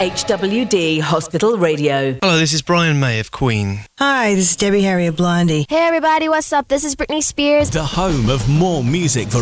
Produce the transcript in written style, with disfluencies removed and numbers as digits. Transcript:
HWD Hospital Radio. Hello, this is Brian May of Queen. Hi, this is Debbie Harry of Blondie. Hey everybody, what's up? This is Britney Spears. The home of more music